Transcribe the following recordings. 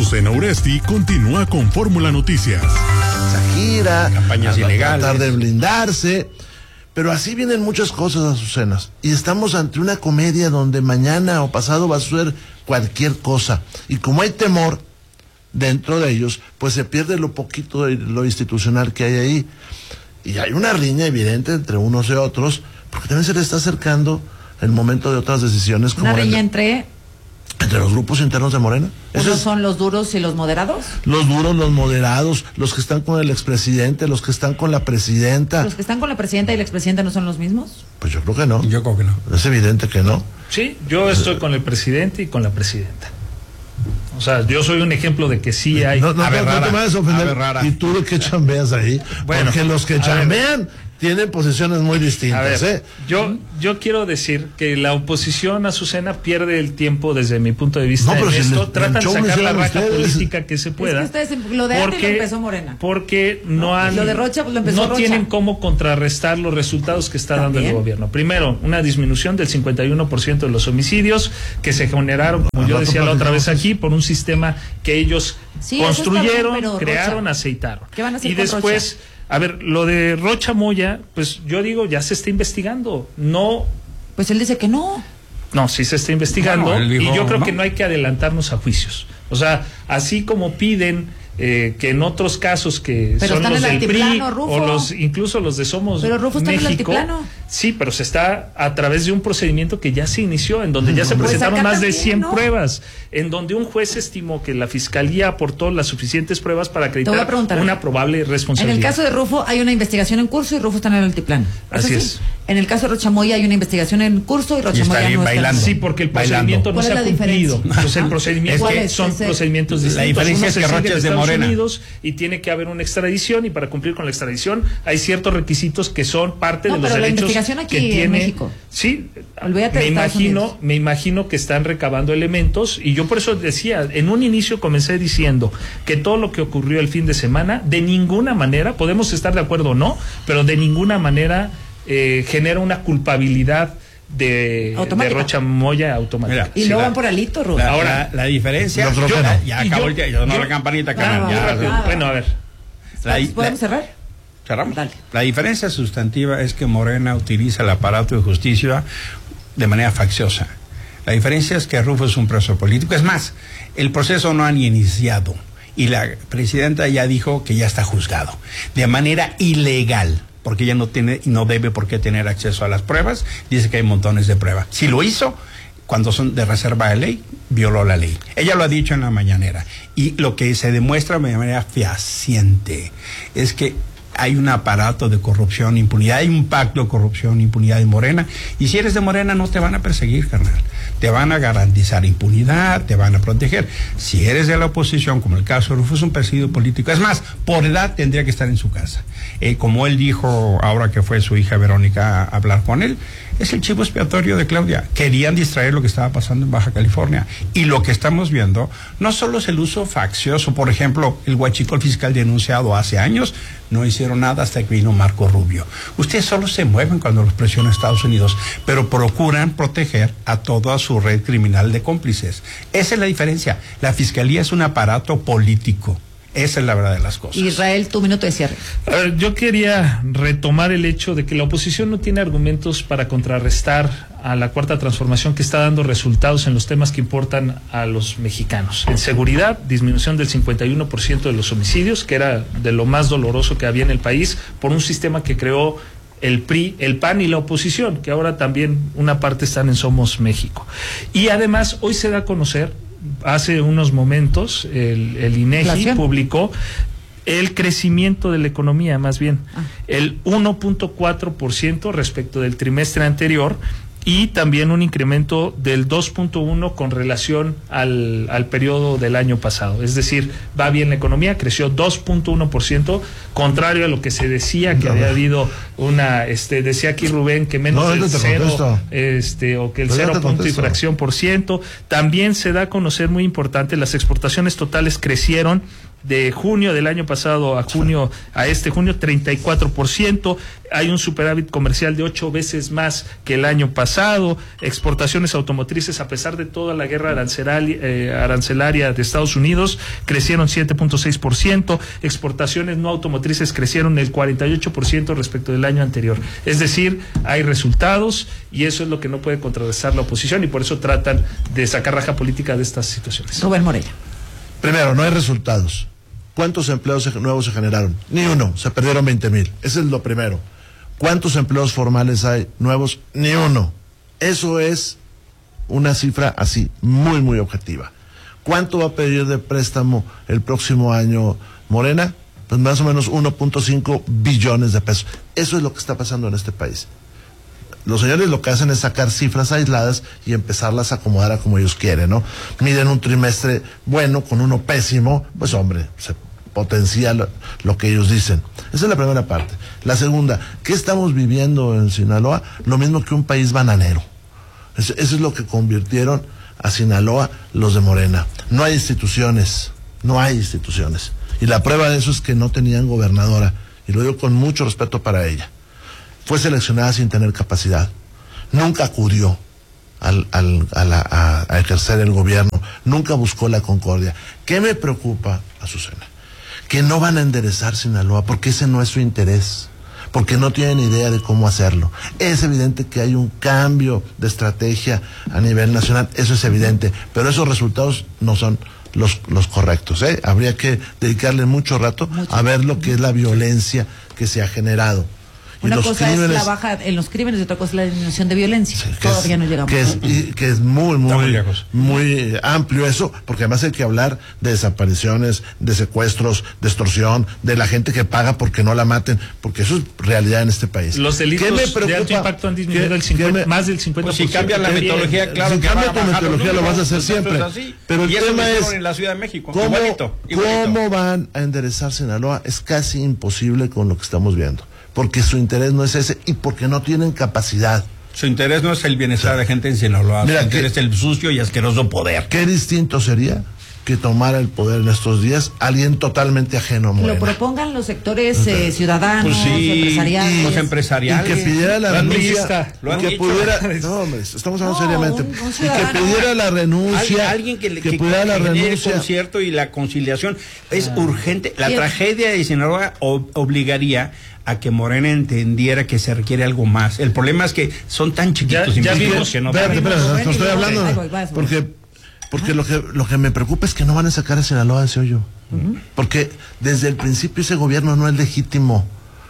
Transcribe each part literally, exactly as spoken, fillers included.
Azucena Uresti continúa con Fórmula Noticias. Gira, campañas ilegales, tratar de blindarse, pero así vienen muchas cosas, Azucenas, y estamos ante una comedia donde mañana o pasado va a suceder cualquier cosa, y como hay temor dentro de ellos, pues se pierde lo poquito de lo institucional que hay ahí, y hay una riña evidente entre unos y otros, porque también se le está acercando el momento de otras decisiones. Como una riña el, entre... entre los grupos internos de Morena. ¿Unos es, son los duros y los moderados? Los duros, los moderados, los que están con el expresidente, los que están con la presidenta. ¿Los que están con la presidenta y el expresidente no son los mismos? Pues yo creo que no. Yo creo que no. Es evidente que no. Sí, yo estoy con el presidente y con la presidenta. O sea, yo soy un ejemplo de que sí hay... No, no, no, no te vayas a ofender. ¿Y tú de qué chambeas ahí? Bueno, porque los que chambean tienen posiciones muy distintas. A ver, ¿eh? yo, yo quiero decir que la oposición, Azucena, pierde el tiempo desde mi punto de vista. No, en si esto les, tratan de sacar la raja ustedes. política que se pueda. Es que ustedes, lo de antes lo empezó Morena. Porque no han... Lo de Rocha pues lo empezó No Rocha. tienen cómo contrarrestar los resultados que está ¿También? dando el gobierno. Primero, una disminución del cincuenta y uno por ciento de los homicidios que se generaron, como yo decía la otra vez aquí, por un sistema que ellos sí, construyeron, bien, crearon, Rocha, aceitaron. ¿qué van a hacer y con después... Rocha? A ver, lo de Rocha Moya, pues yo digo, ya se está investigando. No. Pues él dice que no. No, sí se está investigando. Bueno, dijo, y yo creo ¿no? que no hay que adelantarnos a juicios. O sea, así como piden eh, que en otros casos que pero son los en del P R I Rufo. o los incluso los de Somos pero Rufo está México, en el altiplano. Sí, pero se está a través de un procedimiento que ya se inició, en donde ya se pues presentaron más también, de cien ¿no? pruebas, en donde un juez estimó que la fiscalía aportó las suficientes pruebas para acreditar una probable responsabilidad. En el caso de Rufo hay una investigación en curso y Rufo está en el altiplano. ¿Es así así? es. En el caso de Rocha Moya hay una investigación en curso y Rocha Y Moya no bailando. está. Sí, porque el procedimiento no se ha cumplido. Pues el procedimiento ¿Cuál es son ese? procedimientos distintos. La diferencia es que Rocha es de Estados Morena. Unidos y tiene que haber una extradición, y para cumplir con la extradición hay ciertos requisitos que son parte No, de los pero la derechos investigación aquí que en tiene México. Sí, Olvídate me de Estados imagino, Unidos. me imagino que están recabando elementos, y yo por eso decía, en un inicio comencé diciendo que todo lo que ocurrió el fin de semana, de ninguna manera, podemos estar de acuerdo o no, pero de ninguna manera eh, genera una culpabilidad de, de Rocha Moya automática. Mira, y luego sí, van por alito, Rubén. La, Ahora, la, la diferencia, yo, yo, ya, ya acabó yo, el día, yo no yo, la campanita, ah, ya, rápido. ya, Bueno, a ver. La, ¿Podemos la, cerrar? Cerramos. Dale. La diferencia sustantiva es que Morena utiliza el aparato de justicia de manera facciosa. La diferencia es que Rufo es un preso político. Es más, el proceso no han iniciado y la presidenta ya dijo que ya está juzgado de manera ilegal, porque ella no tiene y no debe por qué tener acceso a las pruebas. Dice que hay montones de pruebas. Si lo hizo, cuando son de reserva de ley, violó la ley. Ella lo ha dicho en la mañanera. Y lo que se demuestra de manera fehaciente es que hay un aparato de corrupción, impunidad, hay un pacto de corrupción, impunidad en Morena, y si eres de Morena no te van a perseguir, carnal, te van a garantizar impunidad, te van a proteger. Si eres de la oposición, como el caso de Rufo, es un perseguido político, es más, por edad tendría que estar en su casa. Eh, como él dijo ahora que fue su hija Verónica a hablar con él, es el chivo expiatorio de Claudia. Querían distraer lo que estaba pasando en Baja California, y lo que estamos viendo no solo es el uso faccioso. Por ejemplo, el huachicol fiscal denunciado hace años, no hicieron nada hasta que vino Marco Rubio. Ustedes solo se mueven cuando los presiona Estados Unidos, pero procuran proteger a toda su red criminal de cómplices. Esa es la diferencia. La fiscalía es un aparato político. Esa es la verdad de las cosas. Israel, tu minuto de cierre. A ver, yo quería retomar el hecho de que la oposición no tiene argumentos para contrarrestar a la Cuarta Transformación, que está dando resultados en los temas que importan a los mexicanos. En seguridad, disminución del cincuenta y uno por ciento de los homicidios, que era de lo más doloroso que había en el país, por un sistema que creó el P R I, el P A N y la oposición, que ahora también una parte están en Somos México. Y además, hoy se da a conocer, hace unos momentos, el, el INEGI publicó el crecimiento de la economía, más bien, ah. el uno punto cuatro por ciento respecto del trimestre anterior, y también un incremento del dos punto uno con relación al, al periodo del año pasado. Es decir, va bien la economía, creció dos punto uno por ciento, contrario a lo que se decía que no, había habido una, este, decía aquí Rubén que menos no, del cero, este, o que el cero punto y fracción por ciento. También se da a conocer, muy importante, las exportaciones totales crecieron de junio del año pasado a junio, a este junio, treinta y cuatro por ciento. Hay un superávit comercial de ocho veces más que el año pasado. Exportaciones automotrices, a pesar de toda la guerra arancelaria, eh, arancelaria de Estados Unidos, crecieron siete punto seis por ciento. Exportaciones no automotrices crecieron el cuarenta y ocho por ciento respecto del año anterior. Es decir, hay resultados y eso es lo que no puede contrarrestar la oposición y por eso tratan de sacar raja política de estas situaciones. Rubén Moreira. Primero, no hay resultados. ¿Cuántos empleos nuevos se generaron? Ni uno, se perdieron veinte mil. Ese es lo primero. ¿Cuántos empleos formales hay nuevos? Ni uno. Eso es una cifra así, muy, muy objetiva. ¿Cuánto va a pedir de préstamo el próximo año Morena? Pues más o menos uno punto cinco billones de pesos. Eso es lo que está pasando en este país. Los señores lo que hacen es sacar cifras aisladas y empezarlas a acomodar a como ellos quieren, ¿no? Miden un trimestre bueno con uno pésimo, pues hombre, se potencia lo, lo que ellos dicen. Esa es la primera parte. La segunda, ¿qué estamos viviendo en Sinaloa? Lo mismo que un país bananero. Eso, eso es lo que convirtieron a Sinaloa los de Morena. No hay instituciones, no hay instituciones. Y la prueba de eso es que no tenían gobernadora, y lo digo con mucho respeto para ella. Fue seleccionada sin tener capacidad. Nunca acudió al, al, a, la, a, a ejercer el gobierno. Nunca buscó la concordia. ¿Qué me preocupa, Azucena? Que no van a enderezar Sinaloa porque ese no es su interés. Porque no tienen idea de cómo hacerlo. Es evidente que hay un cambio de estrategia a nivel nacional. Eso es evidente. Pero esos resultados no son los, los correctos, ¿eh? Habría que dedicarle mucho rato mucho. a ver lo que es la violencia que se ha generado. Una los cosa crímenes, es la baja en los crímenes y otra cosa es la disminución de violencia. Sí, Todavía es, no llegamos. Que es, y, que es muy, muy, muy, muy amplio eso, porque además hay que hablar de desapariciones, de secuestros, de extorsión, de la gente que paga porque no la maten, porque eso es realidad en este país. Los delitos de alto impacto han disminuido el cincuenta, me, más del cincuenta por ciento. Pues si cambia la metodología, claro. Si que cambia tu metodología lo vas a hacer siempre. Pero el y eso tema es en la Ciudad de México. ¿cómo, igualito, igualito. ¿cómo van a enderezar Sinaloa? Es casi imposible con lo que estamos viendo. Porque su interés no es ese y porque no tienen capacidad. Su interés no es el bienestar de gente en Sinaloa, su interés es el sucio y asqueroso poder. Qué distinto sería que tomara el poder en estos días alguien totalmente ajeno a Morena. Lo propongan los sectores eh, ciudadanos, pues sí, empresariales. Los empresariales. Y que pidiera la renuncia. Lo han que dicho. pudiera, no, hombre, estamos hablando No, seriamente. Un, un y que pidiera la renuncia. Alguien que, que, que pudiera la renuncia. El concierto y la conciliación. Es ah. urgente. La ¿Qué? tragedia de Sinaloa ob- obligaría a que Morena entendiera que se requiere algo más. El problema es que son tan chiquitos ya, y ya vimos que no. Espérate, espérate, no estoy hablando. Ahí voy, vas, voy. Porque Porque lo que lo que me preocupa es que no van a sacar a Sinaloa de ese hoyo. Uh-huh. Porque desde el principio ese gobierno no es legítimo.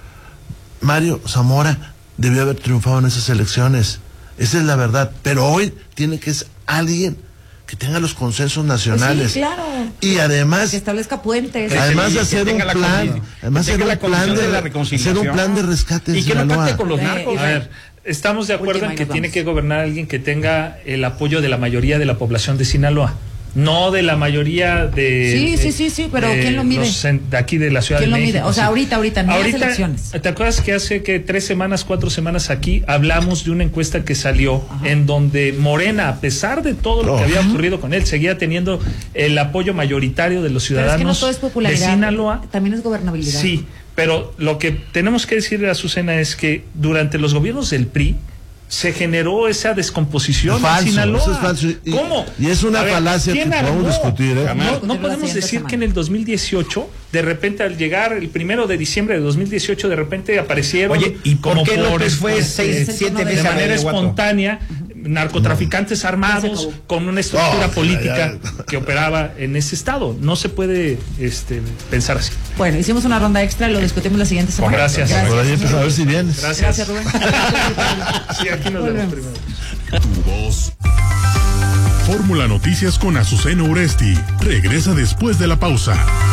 Mario Zamora debió haber triunfado en esas elecciones. Esa es la verdad. Pero hoy tiene que ser alguien que tenga los consensos nacionales. Pues sí, claro. Y además que establezca puentes. Además de hacer un plan, además de hacer un plan de, hacer un plan de rescate de y que no Sinaloa. pacte con los narcos. A ver, estamos de acuerdo Última, en que vamos. tiene que gobernar alguien que tenga el apoyo de la mayoría de la población de Sinaloa, no de la mayoría de... Sí, sí, sí, sí, pero de ¿quién lo mide? los de aquí de la Ciudad de ¿Quién lo México. mide? O sea, sí. ahorita, ahorita, no ahorita, las elecciones. ¿te acuerdas que hace que tres semanas, cuatro semanas aquí hablamos de una encuesta que salió Ajá. en donde Morena, a pesar de todo lo oh. que había ocurrido con él, seguía teniendo el apoyo mayoritario de los ciudadanos pero es que no todo es popularidad, de Sinaloa? También es gobernabilidad. Sí, pero lo que tenemos que decirle a Azucena es que durante los gobiernos del P R I se generó esa descomposición es falso, en Sinaloa. Eso es falso. Y, ¿Cómo? Y es una ver, falacia que podemos discutir. ¿eh? No, no podemos decir que en el dos mil dieciocho, de repente al llegar el primero de diciembre de dos mil dieciocho, de repente aparecieron. Oye, ¿y por como qué por, López fue este, seis, siete veces de manera a espontánea? Narcotraficantes no. armados no con una estructura oh, política ya, ya. que operaba en ese estado. No se puede este, pensar así. Bueno, hicimos una ronda extra, lo discutimos la siguiente semana. Gracias. Gracias. Por ahí empieza a ver si vienes. Gracias. Gracias, Rubén. Sí, aquí nos vemos primero. Tu voz. Fórmula Noticias con Azucena Uresti. Regresa después de la pausa.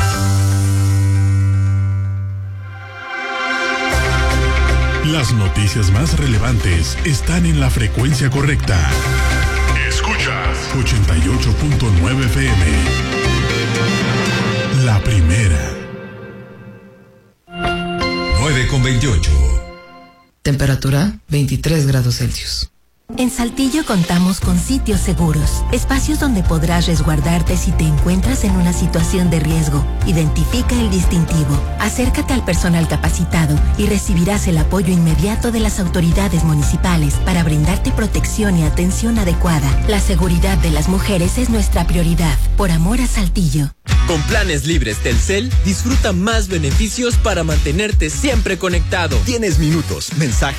Las noticias más relevantes están en la frecuencia correcta. Escuchas ochenta y ocho punto nueve F M. La primera. nueve con veintiocho. Temperatura veintitrés grados Celsius. En Saltillo contamos con sitios seguros, espacios donde podrás resguardarte si te encuentras en una situación de riesgo. Identifica el distintivo, acércate al personal capacitado y recibirás el apoyo inmediato de las autoridades municipales para brindarte protección y atención adecuada. La seguridad de las mujeres es nuestra prioridad. Por amor a Saltillo. Con planes libres Telcel, disfruta más beneficios para mantenerte siempre conectado. Tienes minutos, mensajes